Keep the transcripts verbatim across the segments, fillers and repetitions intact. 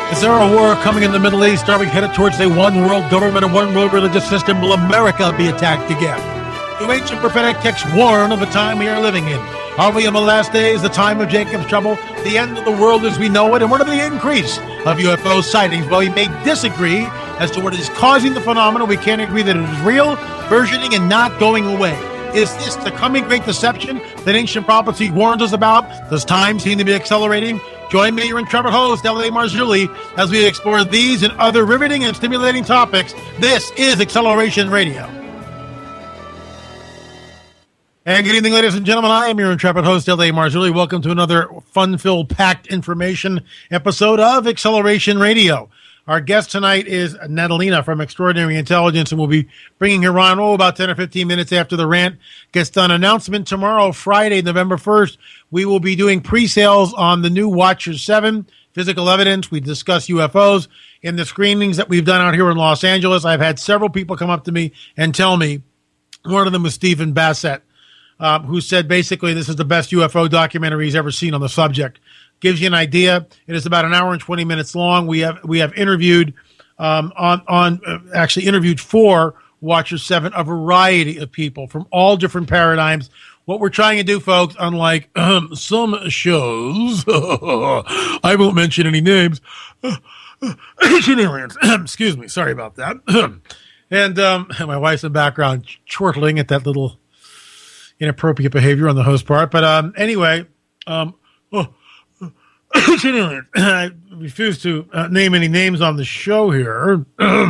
Is there a war coming in the Middle East? Are we headed towards a one-world government and one-world religious system? Will America be attacked again? Do ancient prophetic texts warn of the time we are living in? Are we in the last days, the time of Jacob's trouble, the end of the world as we know it, and what are the increase of U F O sightings? Well, we may disagree as to what is causing the phenomenon. We can't agree that it is real, versioning, and not going away. Is this the coming great deception that ancient prophecy warns us about? Does time seem to be accelerating? Join me, your intrepid host, L A. Marzulli, as we explore these and other riveting and stimulating topics. This is Acceleration Radio. And good evening, ladies and gentlemen. I am your intrepid host, L A. Marzulli. Welcome to another fun-filled, packed information episode of Acceleration Radio. Our guest tonight is Natalina from Extraordinary Intelligence, and we'll be bringing her on, oh, about ten or fifteen minutes after the rant gets done. Announcement tomorrow, Friday, November first, we will be doing pre-sales on the new Watcher seven, Physical Evidence. We discuss U F Os. In the screenings that we've done out here in Los Angeles, I've had several people come up to me and tell me, one of them was Stephen Bassett, uh, who said basically this is the best U F O documentary he's ever seen on the subject. Gives you an idea. It is about an hour and twenty minutes long. We have we have interviewed um, on on uh, actually interviewed for Watcher seven a variety of people from all different paradigms. What we're trying to do, folks, unlike um, some shows, I won't mention any names. Ancient aliens. Excuse me. Sorry about that. And um, my wife's in the background chortling at that little inappropriate behavior on the host part. But um, anyway. Um, oh, I refuse to uh, name any names on the show here,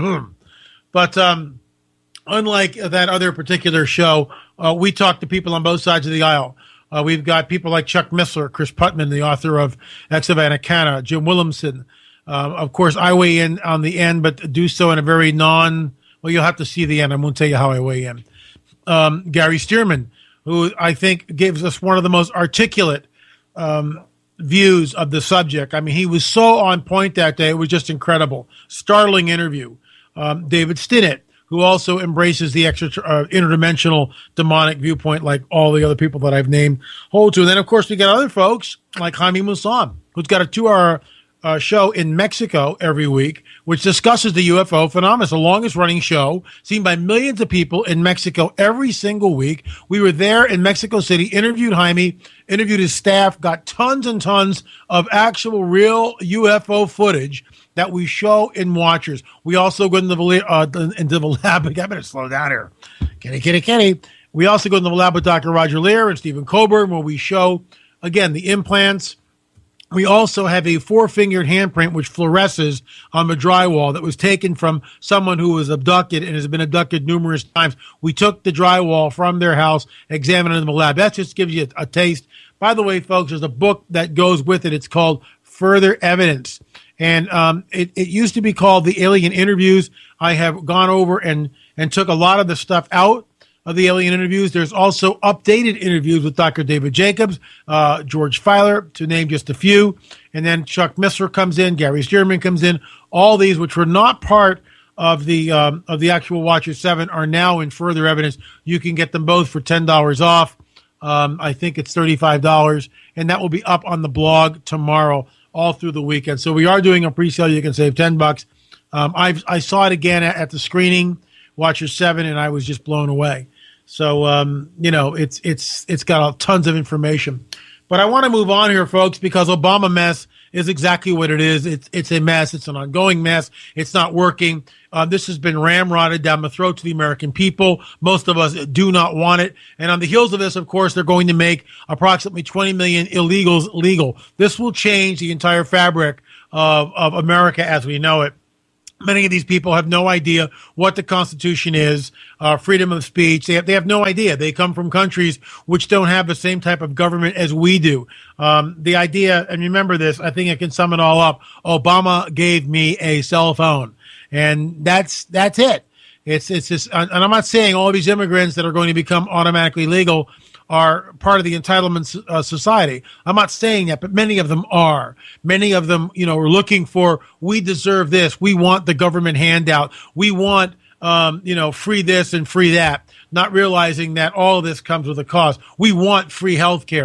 but um, unlike that other particular show, uh, we talk to people on both sides of the aisle. Uh, we've got people like Chuck Missler, Chris Putman, the author of Ex Havana, Jim Williamson. Uh, of course, I weigh in on the end, but do so in a very non, well, you'll have to see the end. I won't tell you how I weigh in. Um, Gary Stearman, who I think gives us one of the most articulate um views of the subject. I mean, he was so on point that day. It was just incredible. Startling interview. Um, David Stinnett, who also embraces the extra uh, interdimensional demonic viewpoint like all the other people that I've named hold to. And then, of course, we got other folks like Jaime Maussan, who's got a two-hour uh, show in Mexico every week, which discusses the U F O phenomenon. It's the longest-running show seen by millions of people in Mexico every single week. We were there in Mexico City, interviewed Jaime, interviewed his staff, got tons and tons of actual real U F O footage that we show in Watchers. We also go into the, uh, into the lab. I better slow down here. Kitty, kitty, kitty. We also go into the lab with Doctor Roger Lear and Stephen Coburn, where we show, again, the implants. We also have a four-fingered handprint which fluoresces on the drywall that was taken from someone who was abducted and has been abducted numerous times. We took the drywall from their house, examined it in the lab. That just gives you a, a taste. By the way, folks, there's a book that goes with it. It's called Further Evidence. And um, it, it used to be called The Alien Interviews. I have gone over and, and took a lot of the stuff out of the alien interviews. There's also updated interviews with Doctor David Jacobs, uh, George Filer, to name just a few. And then Chuck Missler comes in, Gary Stearman comes in. All these, which were not part of the um, of the actual Watcher seven, are now in Further Evidence. You can get them both for ten dollars off. Um, I think it's thirty-five dollars. And that will be up on the blog tomorrow, all through the weekend. So we are doing a pre-sale. You can save ten bucks. Um, I I saw it again at, at the screening, Watcher seven, and I was just blown away. So, um, you know, it's it's it's got tons of information. But I want to move on here, folks, because Obama mess is exactly what it is. It's it's a mess. It's an ongoing mess. It's not working. Uh, this has been ramrodded down the throat to the American people. Most of us do not want it. And on the heels of this, of course, they're going to make approximately twenty million illegals legal. This will change the entire fabric of, of America as we know it. Many of these people have no idea what the Constitution is, uh, freedom of speech. They have, they have no idea. They come from countries which don't have the same type of government as we do. Um, the idea, and remember this, I think I can sum it all up. Obama gave me a cell phone, and that's that's it. It's it's just, and I'm not saying all these immigrants that are going to become automatically legal are part of the entitlement uh, society. I'm not saying that, but many of them are. Many of them, you know, are looking for, we deserve this. We want the government handout. We want, um, you know, free this and free that, not realizing that all of this comes with a cost. We want free health care.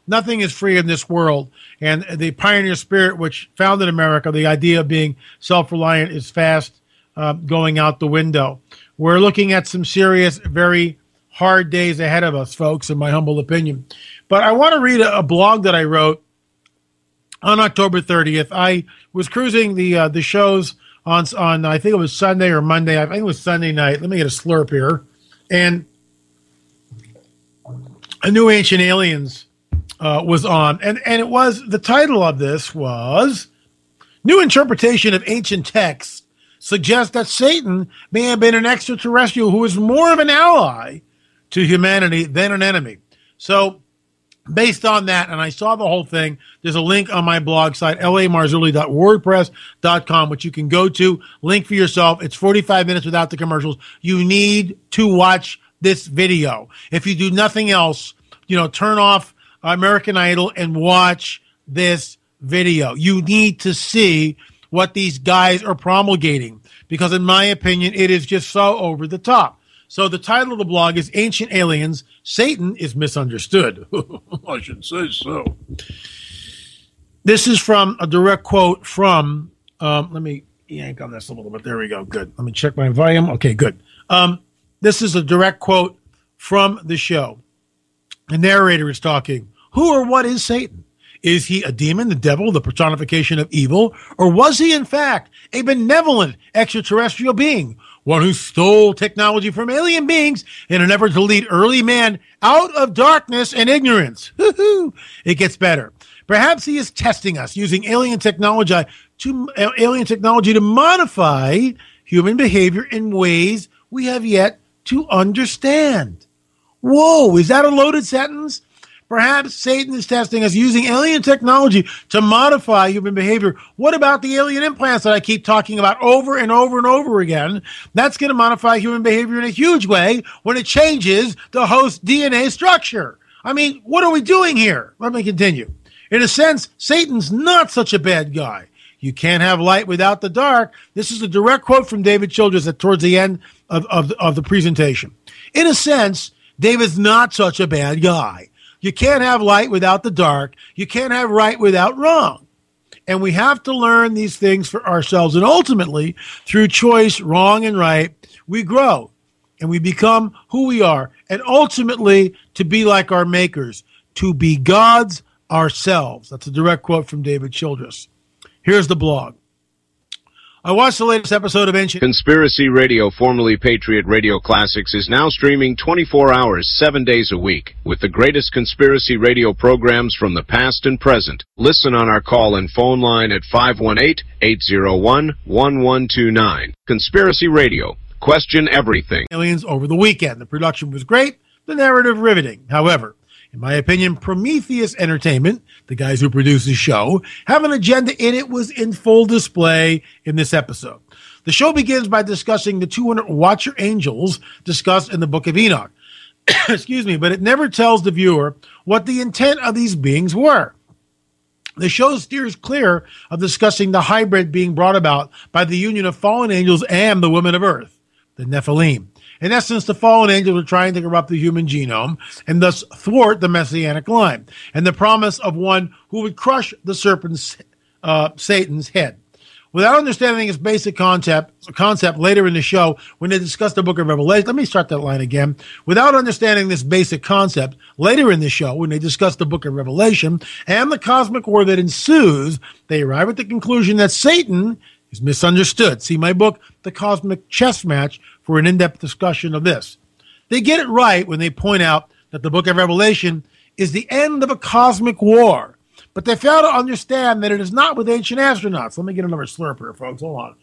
nothing is free in this world. And the pioneer spirit which founded America, the idea of being self-reliant, is fast uh, going out the window. We're looking at some serious, very hard days ahead of us, folks, in my humble opinion. But I want to read a, a blog that I wrote on October thirtieth. I was cruising the uh, the shows on, on, I think it was Sunday or Monday. I think it was Sunday night. Let me get a slurp here. And a new Ancient Aliens uh, was on. And, and it was, the title of this was, New Interpretation of Ancient Texts Suggests that Satan may have been an extraterrestrial who was more of an ally to humanity than an enemy. So, based on that, and I saw the whole thing, there's a link on my blog site, l a marzulli dot wordpress dot com, which you can go to, link for yourself. It's forty-five minutes without the commercials. You need to watch this video. If you do nothing else, you know, turn off American Idol and watch this video. You need to see what these guys are promulgating, because in my opinion, it is just so over the top. So the title of the blog is Ancient Aliens, Satan is Misunderstood. I should say so. This is from a direct quote from, um, let me yank on this a little bit. There we go. Good. Let me check my volume. Okay, good. Um, this is a direct quote from the show. The narrator is talking. Who or what is Satan? Is he a demon, the devil, the personification of evil? Or was he, in fact, a benevolent extraterrestrial being, one who stole technology from alien beings in an effort to lead early man out of darkness and ignorance? It gets better. Perhaps he is testing us using alien technology to uh, alien technology to modify human behavior in ways we have yet to understand. Whoa, is that a loaded sentence? Perhaps Satan is testing us using alien technology to modify human behavior. What about the alien implants that I keep talking about over and over and over again? That's going to modify human behavior in a huge way when it changes the host D N A structure. I mean, what are we doing here? Let me continue. In a sense, Satan's not such a bad guy. You can't have light without the dark. This is a direct quote from David Childress at towards the end of, of, of the presentation. In a sense, David's not such a bad guy. You can't have light without the dark. You can't have right without wrong. And we have to learn these things for ourselves. And ultimately, through choice, wrong and right, we grow and we become who we are. And ultimately, to be like our makers, to be gods ourselves. That's a direct quote from David Childress. Here's the blog. I watched the latest episode of Ancient Conspiracy Radio, formerly Patriot Radio Classics, is now streaming twenty-four hours, seven days a week, with the greatest conspiracy radio programs from the past and present. Listen on our call-in phone line at five one eight, eight zero one, one one two nine. Conspiracy Radio. Question everything. Aliens over the weekend. The production was great, the narrative riveting. However, in my opinion, Prometheus Entertainment, the guys who produce the show, have an agenda, and it was in full display in this episode. The show begins by discussing the two hundred Watcher Angels discussed in the Book of Enoch. Excuse me, but it never tells the viewer what the intent of these beings were. The show steers clear of discussing the hybrid being brought about by the union of fallen angels and the women of earth, the Nephilim. In essence, the fallen angels are trying to corrupt the human genome and thus thwart the messianic line and the promise of one who would crush the serpent's, uh, Satan's head. Without understanding its basic concept, concept later in the show, when they discuss the book of Revelation, let me start that line again. Without understanding this basic concept later in the show, when they discuss the book of Revelation and the cosmic war that ensues, they arrive at the conclusion that Satan is misunderstood. See my book, The Cosmic Chess Match, for an in-depth discussion of this. They get it right when they point out that the book of Revelation is the end of a cosmic war, but they fail to understand that it is not with ancient astronauts. Let me get another slurp here, folks. Hold on.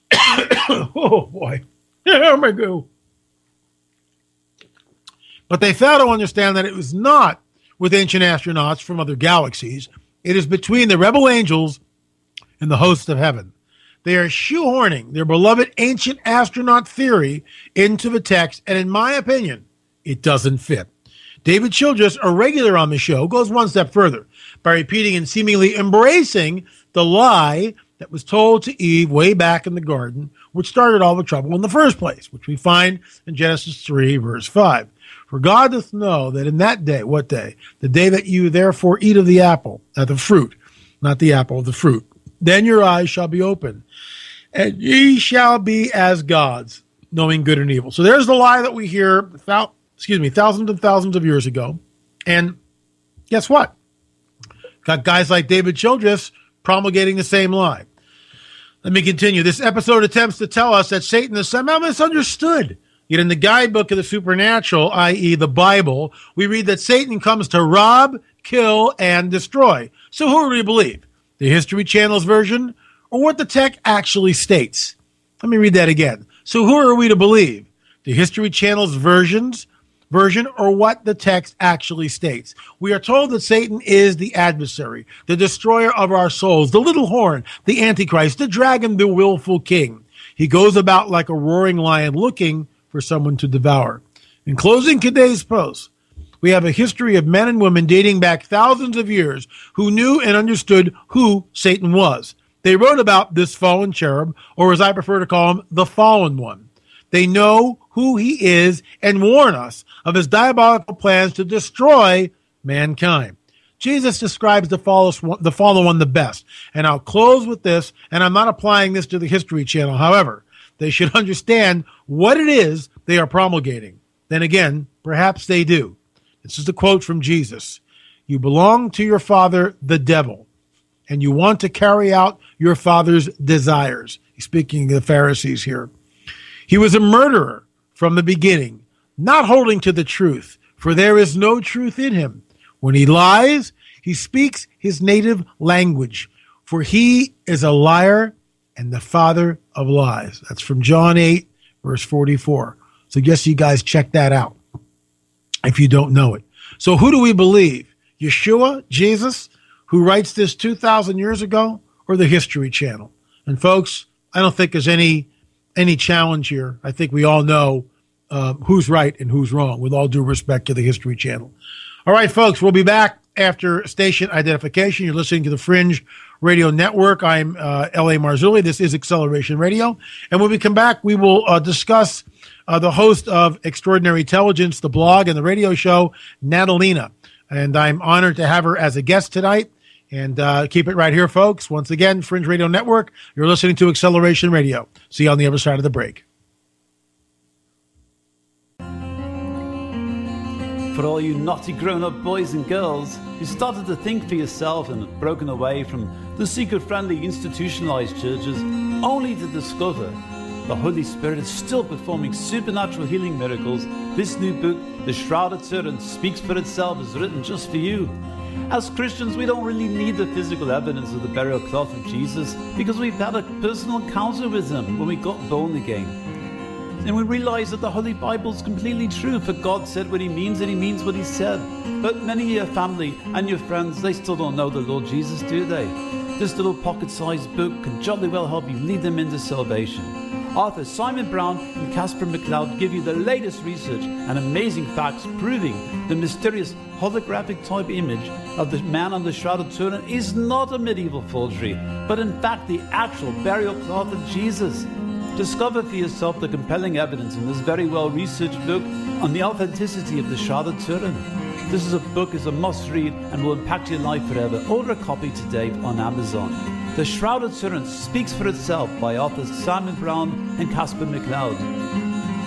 Oh, boy. Oh, my God. But they fail to understand that it was not with ancient astronauts from other galaxies. It is between the rebel angels and the hosts of heaven. They are shoehorning their beloved ancient astronaut theory into the text, and in my opinion, it doesn't fit. David Childress, a regular on the show, goes one step further by repeating and seemingly embracing the lie that was told to Eve way back in the garden, which started all the trouble in the first place, which we find in Genesis three, verse five. For God doth know that in that day, what day? The day that you therefore eat of the apple, uh, the fruit, not the apple, the fruit. Then your eyes shall be open, and ye shall be as gods, knowing good and evil. So there's the lie that we hear, thou- excuse me, thousands and thousands of years ago. And guess what? Got guys like David Childress promulgating the same lie. Let me continue. This episode attempts to tell us that Satan is somehow misunderstood. Yet in the guidebook of the supernatural, that is the Bible, we read that Satan comes to rob, kill, and destroy. So who do we believe? The History Channel's version or what the text actually states? Let me read that again. So who are we to believe? The History Channel's versions, version or what the text actually states? We are told that Satan is the adversary, the destroyer of our souls, the little horn, the Antichrist, the dragon, the willful king. He goes about like a roaring lion looking for someone to devour. In closing today's post, we have a history of men and women dating back thousands of years who knew and understood who Satan was. They wrote about this fallen cherub, or as I prefer to call him, the fallen one. They know who he is and warn us of his diabolical plans to destroy mankind. Jesus describes the fallen one, the fallen one the best. And I'll close with this, and I'm not applying this to the History Channel. However, they should understand what it is they are promulgating. Then again, perhaps they do. This is a quote from Jesus. You belong to your father, the devil, and you want to carry out your father's desires. He's speaking of the Pharisees here. He was a murderer from the beginning, not holding to the truth, for there is no truth in him. When he lies, he speaks his native language, for he is a liar and the father of lies. That's from John eight, verse forty-four. So guess you guys check that out if you don't know it. So who do we believe? Yeshua, Jesus, who writes this two thousand years ago, or the History Channel? And folks, I don't think there's any any challenge here. I think we all know uh, who's right and who's wrong, with all due respect to the History Channel. All right, folks, we'll be back after station identification. You're listening to the Fringe Radio Network. I'm uh, L A Marzulli. This is Acceleration Radio. And when we come back, we will uh, discuss uh, the host of Extraordinary Intelligence, the blog and the radio show, Natalina. And I'm honored to have her as a guest tonight. And uh, keep it right here, folks. Once again, Fringe Radio Network. You're listening to Acceleration Radio. See you on the other side of the break. For all you naughty grown-up boys and girls who started to think for yourself and have broken away from the seeker-friendly institutionalized churches, only to discover the Holy Spirit is still performing supernatural healing miracles, this new book, The Shrouded Turin, speaks for itself, is written just for you. As Christians, we don't really need the physical evidence of the burial cloth of Jesus because we've had a personal encounter with him when we got born again. And we realize that the Holy Bible is completely true, for God said what he means and he means what he said. But many of your family and your friends, they still don't know the Lord Jesus, do they? This little pocket-sized book can jolly well help you lead them into salvation. Authors Simon Brown and Casper McLeod give you the latest research and amazing facts proving the mysterious holographic type image of the man on the Shrouded Turin is not a medieval forgery, but in fact the actual burial cloth of Jesus. Discover for yourself the compelling evidence in this very well-researched book on the authenticity of the Shrouded Turin. This is a book is a must-read and will impact your life forever. Order a copy today on Amazon. The Shrouded Turin speaks for itself by authors Simon Brown and Casper McLeod.